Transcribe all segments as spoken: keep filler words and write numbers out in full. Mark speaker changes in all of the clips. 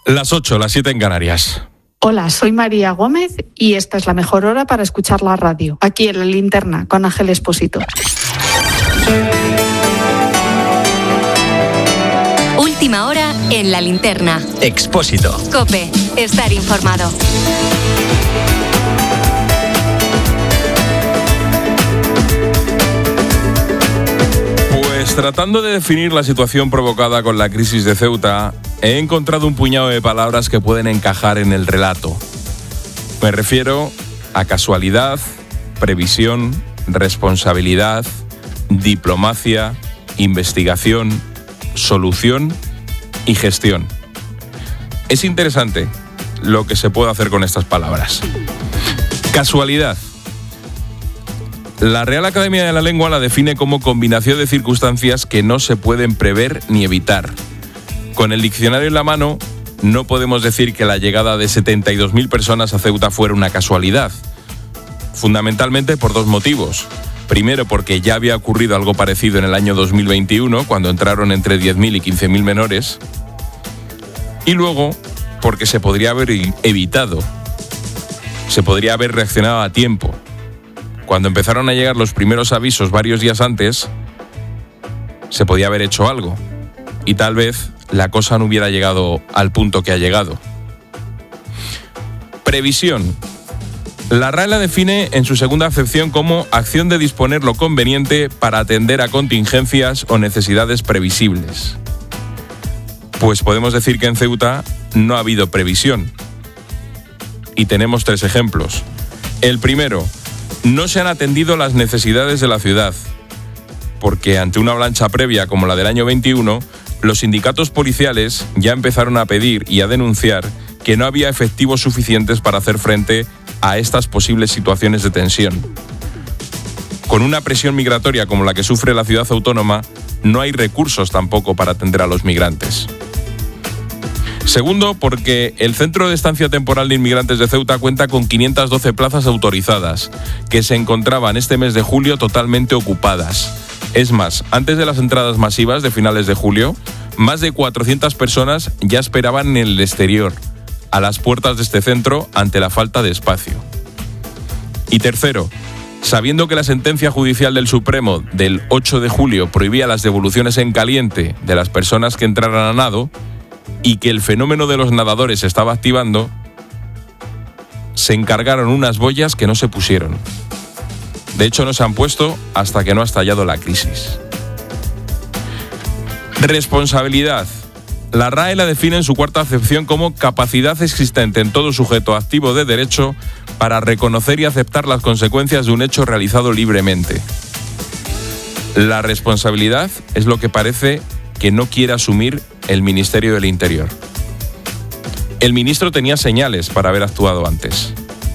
Speaker 1: Las ocho, las siete en Canarias.
Speaker 2: Hola, soy María Gómez y esta es la mejor hora para escuchar la radio, aquí en La Linterna, con Ángel Expósito.
Speaker 3: Última hora en La Linterna.
Speaker 4: Expósito.
Speaker 3: COPE, estar informado.
Speaker 1: Pues tratando de definir la situación provocada con la crisis de Ceuta, he encontrado un puñado de palabras que pueden encajar en el relato. Me refiero a casualidad, previsión, responsabilidad, diplomacia, investigación, solución y gestión. Es interesante lo que se puede hacer con estas palabras. Casualidad. La Real Academia de la Lengua la define como combinación de circunstancias que no se pueden prever ni evitar. Con el diccionario en la mano, no podemos decir que la llegada de setenta y dos mil personas a Ceuta fuera una casualidad. Fundamentalmente por dos motivos. Primero, porque ya había ocurrido algo parecido en el año dos mil veintiuno, cuando entraron entre diez mil y quince mil menores. Y luego, porque se podría haber evitado. Se podría haber reaccionado a tiempo. Cuando empezaron a llegar los primeros avisos varios días antes, se podía haber hecho algo. Y tal vez la cosa no hubiera llegado al punto que ha llegado. Previsión. La R A E la define en su segunda acepción como acción de disponer lo conveniente para atender a contingencias o necesidades previsibles. Pues podemos decir que en Ceuta no ha habido previsión. Y tenemos tres ejemplos. El primero, no se han atendido las necesidades de la ciudad, porque ante una avalancha previa como la del año veintiuno, los sindicatos policiales ya empezaron a pedir y a denunciar que no había efectivos suficientes para hacer frente a estas posibles situaciones de tensión. Con una presión migratoria como la que sufre la ciudad autónoma, no hay recursos tampoco para atender a los migrantes. Segundo, porque el Centro de Estancia Temporal de Inmigrantes de Ceuta cuenta con quinientas doce plazas autorizadas, que se encontraban este mes de julio totalmente ocupadas. Es más, antes de las entradas masivas de finales de julio, más de cuatrocientas personas ya esperaban en el exterior, a las puertas de este centro, ante la falta de espacio. Y tercero, sabiendo que la sentencia judicial del Supremo del ocho de julio prohibía las devoluciones en caliente de las personas que entraran a nado, y que el fenómeno de los nadadores se estaba activando, se encargaron unas boyas que no se pusieron. De hecho, no se han puesto hasta que no ha estallado la crisis. Responsabilidad. La R A E la define en su cuarta acepción como capacidad existente en todo sujeto activo de derecho para reconocer y aceptar las consecuencias de un hecho realizado libremente. La responsabilidad es lo que parece que no quiere asumir el Ministerio del Interior. El ministro tenía señales para haber actuado antes.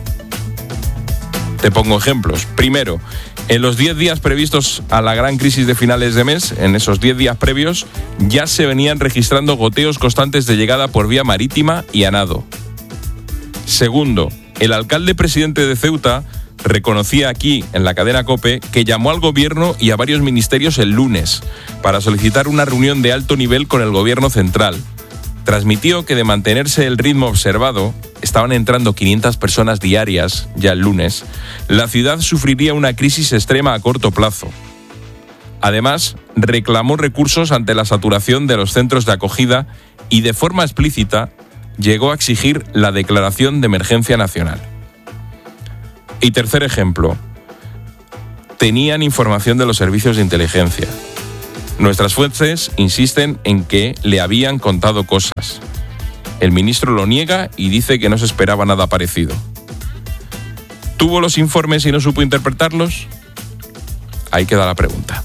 Speaker 1: Te pongo ejemplos. Primero, en los diez días previstos a la gran crisis de finales de mes, en esos diez días previos, ya se venían registrando goteos constantes de llegada por vía marítima y a nado. Segundo, el alcalde presidente de Ceuta reconocía aquí, en la cadena COPE, que llamó al gobierno y a varios ministerios el lunes para solicitar una reunión de alto nivel con el gobierno central. Transmitió que de mantenerse el ritmo observado, estaban entrando quinientas personas diarias ya el lunes, la ciudad sufriría una crisis extrema a corto plazo. Además, reclamó recursos ante la saturación de los centros de acogida y de forma explícita llegó a exigir la declaración de emergencia nacional. Y tercer ejemplo, tenían información de los servicios de inteligencia. Nuestras fuentes insisten en que le habían contado cosas. El ministro lo niega y dice que no se esperaba nada parecido. ¿Tuvo los informes y no supo interpretarlos? Ahí queda la pregunta.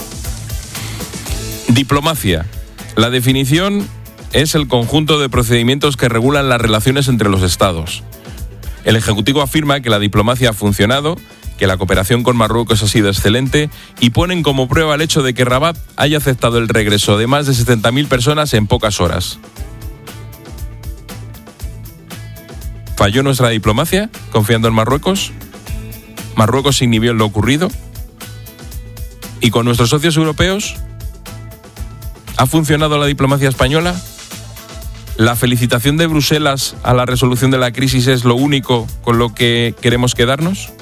Speaker 1: Diplomacia. La definición es el conjunto de procedimientos que regulan las relaciones entre los estados. El Ejecutivo afirma que la diplomacia ha funcionado, que la cooperación con Marruecos ha sido excelente y ponen como prueba el hecho de que Rabat haya aceptado el regreso de más de setenta mil personas en pocas horas. ¿Falló nuestra diplomacia confiando en Marruecos? ¿Marruecos se inhibió en lo ocurrido? ¿Y con nuestros socios europeos? ¿Ha funcionado la diplomacia española? ¿La felicitación de Bruselas a la resolución de la crisis es lo único con lo que queremos quedarnos?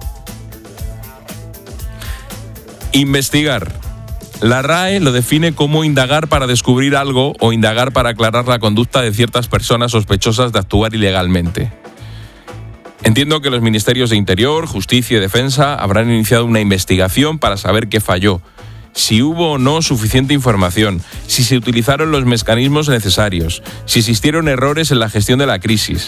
Speaker 1: Investigar. La R A E lo define como indagar para descubrir algo o indagar para aclarar la conducta de ciertas personas sospechosas de actuar ilegalmente. Entiendo que los ministerios de Interior, Justicia y Defensa habrán iniciado una investigación para saber qué falló, si hubo o no suficiente información, si se utilizaron los mecanismos necesarios, si existieron errores en la gestión de la crisis.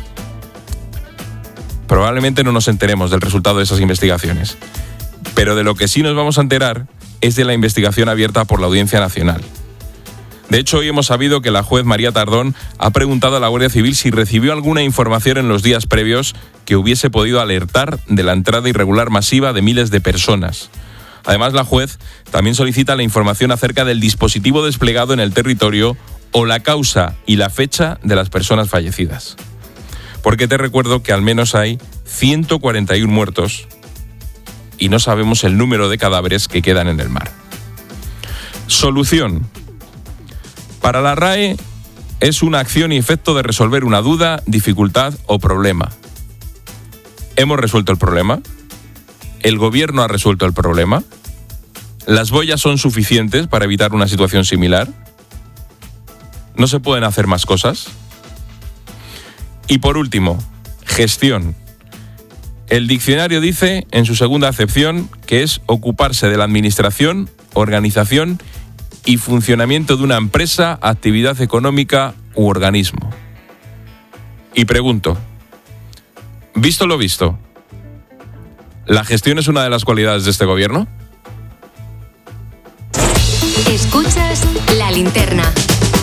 Speaker 1: Probablemente no nos enteremos del resultado de esas investigaciones, pero de lo que sí nos vamos a enterar es de la investigación abierta por la Audiencia Nacional. De hecho, hoy hemos sabido que la juez María Tardón ha preguntado a la Guardia Civil si recibió alguna información en los días previos que hubiese podido alertar de la entrada irregular masiva de miles de personas. Además, la juez también solicita la información acerca del dispositivo desplegado en el territorio o la causa y la fecha de las personas fallecidas. Porque te recuerdo que al menos hay ciento cuarenta y uno muertos y no sabemos el número de cadáveres que quedan en el mar. Solución. Para la R A E es una acción y efecto de resolver una duda, dificultad o problema. ¿Hemos resuelto el problema? ¿El gobierno ha resuelto el problema? ¿Las boyas son suficientes para evitar una situación similar? ¿No se pueden hacer más cosas? Y por último, gestión. El diccionario dice, en su segunda acepción, que es ocuparse de la administración, organización y funcionamiento de una empresa, actividad económica u organismo. Y pregunto, visto lo visto, ¿la gestión es una de las cualidades de este gobierno?
Speaker 3: Escuchas La Linterna.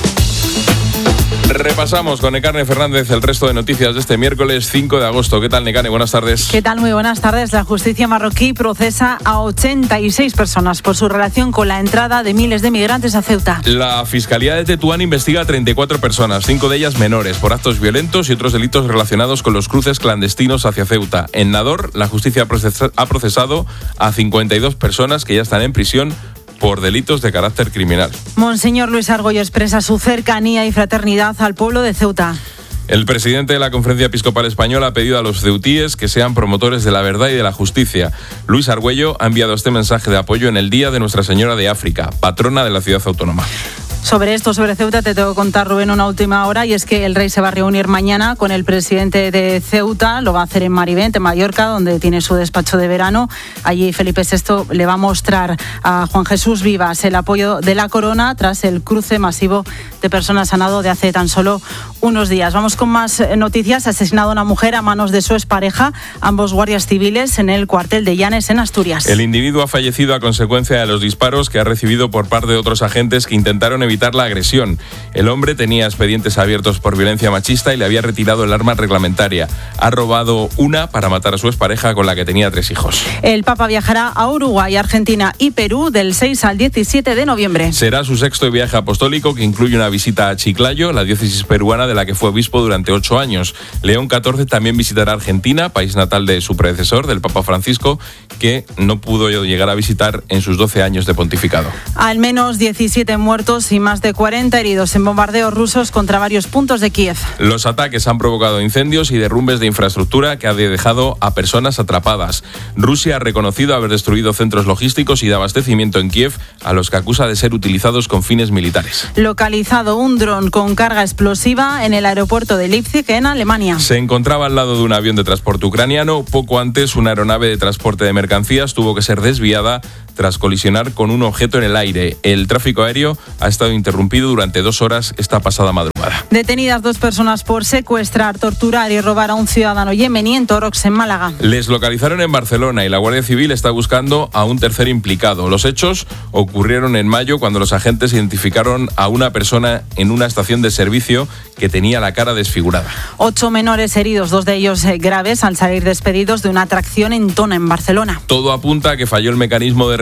Speaker 1: Repasamos con Nekarne Fernández el resto de noticias de este miércoles cinco de agosto. ¿Qué tal, Nekarne? Buenas tardes.
Speaker 4: ¿Qué tal? Muy buenas tardes. La justicia marroquí procesa a ochenta y seis personas por su relación con la entrada de miles de migrantes a Ceuta.
Speaker 1: La Fiscalía de Tetuán investiga a treinta y cuatro personas, cinco de ellas menores, por actos violentos y otros delitos relacionados con los cruces clandestinos hacia Ceuta. En Nador, la justicia ha procesado a cincuenta y dos personas que ya están en prisión por delitos de carácter criminal.
Speaker 4: Monseñor Luis Argüello expresa su cercanía y fraternidad al pueblo de Ceuta.
Speaker 1: El presidente de la Conferencia Episcopal Española ha pedido a los ceutíes que sean promotores de la verdad y de la justicia. Luis Argüello ha enviado este mensaje de apoyo en el Día de Nuestra Señora de África, patrona de la ciudad autónoma.
Speaker 4: Sobre esto, sobre Ceuta, te tengo que contar, Rubén, una última hora, y es que el rey se va a reunir mañana con el presidente de Ceuta. Lo va a hacer en Marivent, en Mallorca, donde tiene su despacho de verano. Allí Felipe sexto le va a mostrar a Juan Jesús Vivas el apoyo de la corona tras el cruce masivo de personas a nado de hace tan solo unos días. Vamos con más noticias. Ha asesinado a una mujer a manos de su expareja, ambos guardias civiles, en el cuartel de Llanes, en Asturias.
Speaker 1: El individuo ha fallecido a consecuencia de los disparos que ha recibido por parte de otros agentes que intentaron evitar la agresión. El hombre tenía expedientes abiertos por violencia machista y le había retirado el arma reglamentaria. Ha robado una para matar a su expareja, con la que tenía tres hijos.
Speaker 4: El Papa viajará a Uruguay, Argentina y Perú del seis al diecisiete de noviembre.
Speaker 1: Será su sexto viaje apostólico, que incluye una visita a Chiclayo, la diócesis peruana de la que fue obispo durante ocho años. León catorce también visitará Argentina, país natal de su predecesor, del Papa Francisco, que no pudo llegar a visitar en sus doce años de pontificado.
Speaker 4: Al menos diecisiete muertos y más de cuarenta heridos en bombardeos rusos contra varios puntos de Kiev.
Speaker 1: Los ataques han provocado incendios y derrumbes de infraestructura que han dejado a personas atrapadas. Rusia ha reconocido haber destruido centros logísticos y de abastecimiento en Kiev, a los que acusa de ser utilizados con fines militares.
Speaker 4: Localizado un dron con carga explosiva en el aeropuerto de Leipzig, en Alemania.
Speaker 1: Se encontraba al lado de un avión de transporte ucraniano. Poco antes, una aeronave de transporte de mercancías tuvo que ser desviada tras colisionar con un objeto en el aire. El tráfico aéreo ha estado interrumpido durante dos horas esta pasada madrugada.
Speaker 4: Detenidas dos personas por secuestrar, torturar y robar a un ciudadano yemení en Torox, en Málaga.
Speaker 1: Les localizaron en Barcelona y la Guardia Civil está buscando a un tercer implicado. Los hechos ocurrieron en mayo, cuando los agentes identificaron a una persona en una estación de servicio que tenía la cara desfigurada.
Speaker 4: Ocho menores heridos, dos de ellos graves, al salir despedidos de una atracción en Tona, en Barcelona.
Speaker 1: Todo apunta a que falló el mecanismo de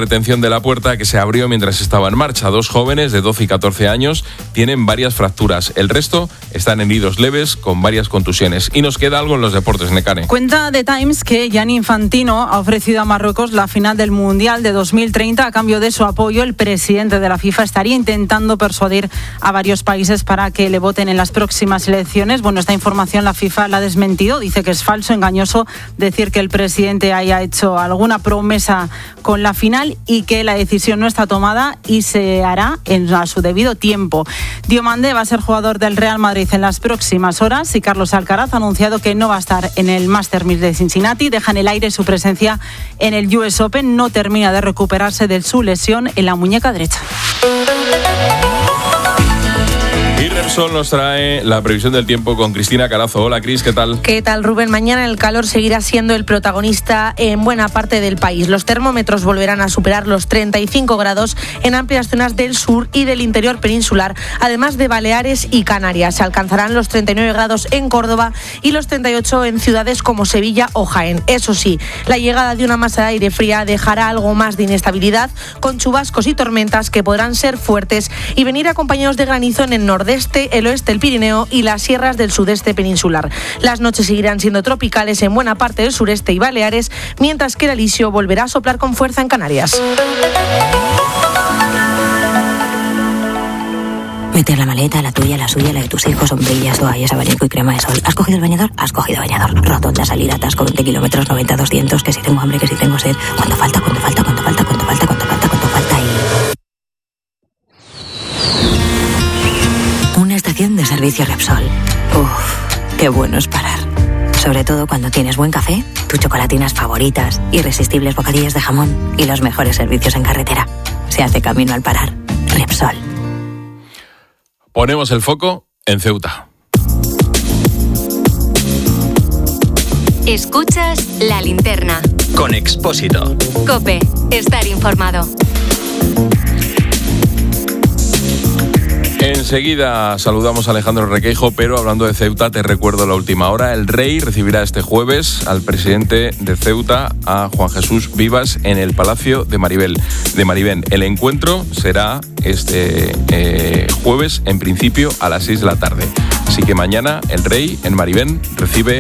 Speaker 1: retención de la puerta que se abrió mientras estaba en marcha. Dos jóvenes de doce y catorce años tienen varias fracturas. El resto están heridos leves con varias contusiones. Y nos queda algo en los deportes, Nekane.
Speaker 4: Cuenta The Times que Gianni Infantino ha ofrecido a Marruecos la final del Mundial de dos mil treinta. A cambio de su apoyo, el presidente de la FIFA estaría intentando persuadir a varios países para que le voten en las próximas elecciones. Bueno, esta información la FIFA la ha desmentido. Dice que es falso, engañoso decir que el presidente haya hecho alguna promesa con la final y que la decisión no está tomada y se hará en a su debido tiempo. Diomande va a ser jugador del Real Madrid en las próximas horas y Carlos Alcaraz ha anunciado que no va a estar en el Masters mil de Cincinnati. Deja en el aire su presencia en el U S Open. No termina de recuperarse de su lesión en la muñeca derecha.
Speaker 1: Y Repsol nos trae la previsión del tiempo con Cristina Carazo. Hola, Cris, ¿qué tal?
Speaker 5: ¿Qué tal, Rubén? Mañana el calor seguirá siendo el protagonista en buena parte del país. Los termómetros volverán a superar los treinta y cinco grados en amplias zonas del sur y del interior peninsular, además de Baleares y Canarias. Se alcanzarán los treinta y nueve grados en Córdoba y los treinta y ocho en ciudades como Sevilla o Jaén. Eso sí, la llegada de una masa de aire fría dejará algo más de inestabilidad, con chubascos y tormentas que podrán ser fuertes y venir acompañados de granizo en el nordeste, el oeste del Pirineo y las sierras del sudeste peninsular. Las noches seguirán siendo tropicales en buena parte del sureste y Baleares, mientras que el alisio volverá a soplar con fuerza en Canarias.
Speaker 6: Meter la maleta, la tuya, la suya, la de tus hijos, sombrillas, toallas, abanico y crema de sol. ¿Has cogido el bañador? Has cogido bañador. Rotonda, salida, atasco, veinte kilómetros, noventa, doscientos, que si tengo hambre, que si tengo sed. ¿Cuánto falta? ¿Cuánto falta? ¿Cuánto falta? ¿Cuánto falta? ¿Cuánto falta? ¿Cuánto falta? Y... una estación de servicio Repsol. Uff, qué bueno es parar. Sobre todo cuando tienes buen café, tus chocolatinas favoritas, irresistibles bocadillos de jamón y los mejores servicios en carretera. Se hace camino al parar. Repsol.
Speaker 1: Ponemos el foco en Ceuta.
Speaker 3: Escuchas La Linterna.
Speaker 7: Con Expósito.
Speaker 3: COPE. Estar informado.
Speaker 1: Enseguida saludamos a Alejandro Requeijo, pero hablando de Ceuta, te recuerdo la última hora. El Rey recibirá este jueves al presidente de Ceuta, a Juan Jesús Vivas, en el Palacio de Maribel, de Maribén. El encuentro será este eh, jueves, en principio, a las seis de la tarde. Así que mañana el Rey, en Maribén, recibe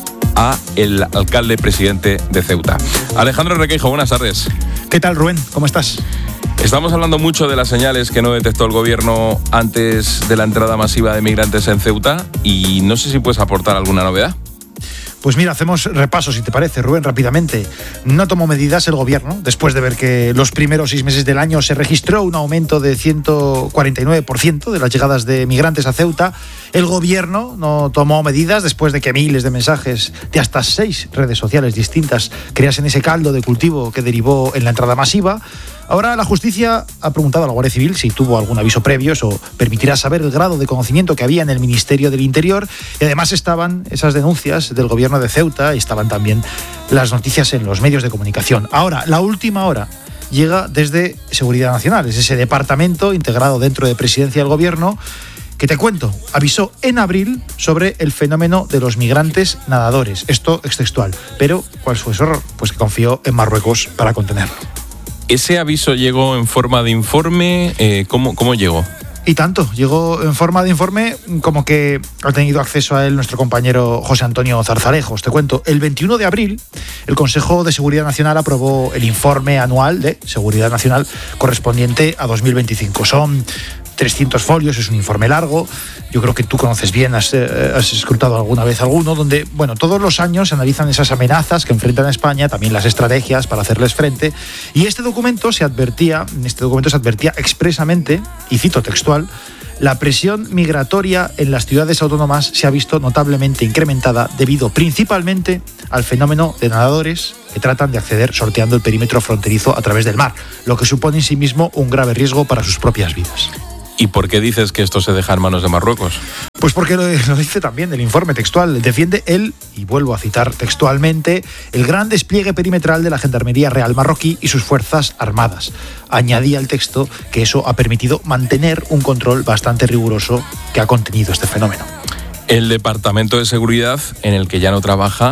Speaker 1: a el alcalde presidente de Ceuta. Alejandro Requeijo, buenas tardes.
Speaker 8: ¿Qué tal, Rubén? ¿Cómo estás?
Speaker 1: Estamos hablando mucho de las señales que no detectó el gobierno antes de la entrada masiva de migrantes en Ceuta y no sé si puedes aportar alguna novedad.
Speaker 8: Pues mira, hacemos repaso, si te parece, Rubén, rápidamente. No tomó medidas el gobierno, después de ver que los primeros seis meses del año se registró un aumento de ciento cuarenta y nueve por ciento de las llegadas de migrantes a Ceuta. El gobierno no tomó medidas después de que miles de mensajes de hasta seis redes sociales distintas creasen ese caldo de cultivo que derivó en la entrada masiva. Ahora la justicia ha preguntado a la Guardia Civil si tuvo algún aviso previo, eso permitirá saber el grado de conocimiento que había en el Ministerio del Interior, y además estaban esas denuncias del gobierno de Ceuta y estaban también las noticias en los medios de comunicación. Ahora, la última hora llega desde Seguridad Nacional, es ese departamento integrado dentro de Presidencia del Gobierno que, te cuento, avisó en abril sobre el fenómeno de los migrantes nadadores. Esto es textual. Pero, ¿cuál fue su error? Pues que confió en Marruecos para contenerlo.
Speaker 1: ¿Ese aviso llegó en forma de informe? Eh, ¿cómo, ¿Cómo llegó?
Speaker 8: Y tanto, llegó en forma de informe, como que ha tenido acceso a él nuestro compañero José Antonio Zarzalejos. Te cuento, el veintiuno de abril, el Consejo de Seguridad Nacional aprobó el informe anual de Seguridad Nacional correspondiente a dos mil veinticinco. Son trescientos folios, es un informe largo. Yo creo que tú conoces bien, has, eh, has escrutado alguna vez alguno, donde, bueno, todos los años se analizan esas amenazas que enfrentan a España, también las estrategias para hacerles frente. Y este documento se advertía, en este documento se advertía expresamente, y cito textual, la presión migratoria en las ciudades autónomas se ha visto notablemente incrementada debido principalmente al fenómeno de nadadores que tratan de acceder sorteando el perímetro fronterizo a través del mar, lo que supone en sí mismo un grave riesgo para sus propias vidas.
Speaker 1: ¿Y por qué dices que esto se deja en manos de Marruecos?
Speaker 8: Pues porque lo, lo dice también el informe textual. Defiende él, y vuelvo a citar textualmente, el gran despliegue perimetral de la Gendarmería Real Marroquí y sus Fuerzas Armadas. Añadía el texto que eso ha permitido mantener un control bastante riguroso que ha contenido este fenómeno.
Speaker 1: El Departamento de Seguridad, en el que ya no trabaja,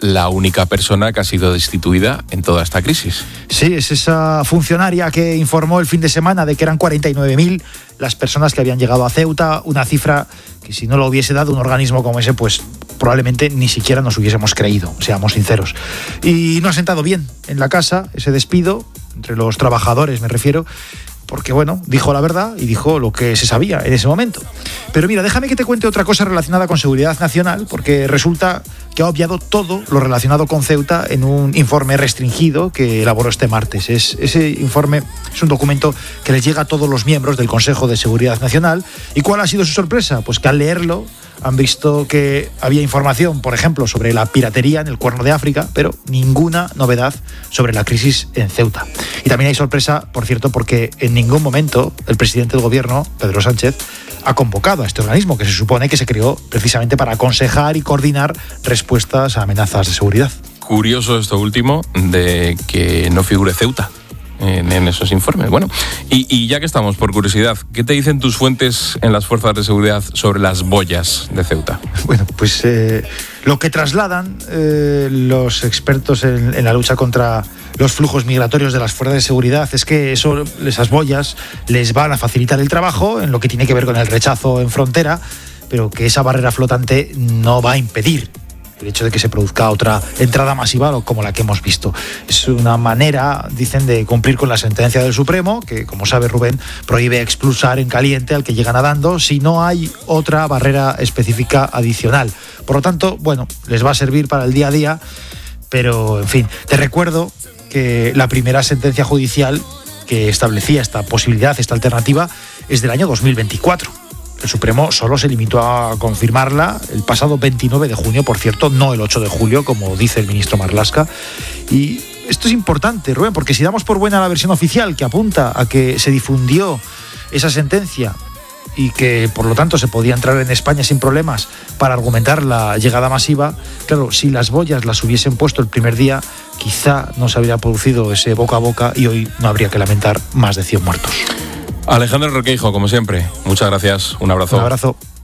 Speaker 1: la única persona que ha sido destituida en toda esta crisis.
Speaker 8: Sí, es esa funcionaria que informó el fin de semana de que eran cuarenta y nueve mil las personas que habían llegado a Ceuta, una cifra que si no lo hubiese dado un organismo como ese, pues probablemente ni siquiera nos hubiésemos creído, seamos sinceros. Y no ha sentado bien en la casa ese despido, entre los trabajadores me refiero, porque bueno, dijo la verdad y dijo lo que se sabía en ese momento. Pero mira, déjame que te cuente otra cosa relacionada con seguridad nacional, porque resulta que ha obviado todo lo relacionado con Ceuta en un informe restringido que elaboró este martes. Es, ese informe es un documento que les llega a todos los miembros del Consejo de Seguridad Nacional. ¿Y cuál ha sido su sorpresa? Pues que al leerlo han visto que había información, por ejemplo, sobre la piratería en el Cuerno de África, pero ninguna novedad sobre la crisis en Ceuta. Y también hay sorpresa, por cierto, porque en ningún momento el presidente del gobierno, Pedro Sánchez, ha convocado a este organismo que se supone que se creó precisamente para aconsejar y coordinar respuestas a amenazas de seguridad.
Speaker 1: Curioso esto último de que no figure Ceuta en, en esos informes. Bueno, y, y ya que estamos, por curiosidad, ¿qué te dicen tus fuentes en las fuerzas de seguridad sobre las boyas de Ceuta?
Speaker 8: Bueno, pues eh, lo que trasladan eh, los expertos en, en la lucha contra los flujos migratorios de las fuerzas de seguridad es que eso, esas boyas les van a facilitar el trabajo en lo que tiene que ver con el rechazo en frontera, pero que esa barrera flotante no va a impedir el hecho de que se produzca otra entrada masiva como la que hemos visto. Es una manera, dicen, de cumplir con la sentencia del Supremo, que, como sabe Rubén, prohíbe expulsar en caliente al que llega nadando si no hay otra barrera específica adicional. Por lo tanto, bueno, les va a servir para el día a día, pero, en fin, te recuerdo que la primera sentencia judicial que establecía esta posibilidad, esta alternativa, es del año dos mil veinticuatro. El Supremo solo se limitó a confirmarla el pasado veintinueve de junio, por cierto, no el ocho de julio, como dice el ministro Marlaska. Y esto es importante, Rubén, porque si damos por buena la versión oficial que apunta a que se difundió esa sentencia y que, por lo tanto, se podía entrar en España sin problemas para argumentar la llegada masiva, claro, si las boyas las hubiesen puesto el primer día, quizá no se habría producido ese boca a boca y hoy no habría que lamentar más de cien muertos.
Speaker 1: Alejandro Requeijo, como siempre, muchas gracias, un abrazo.
Speaker 8: Un abrazo.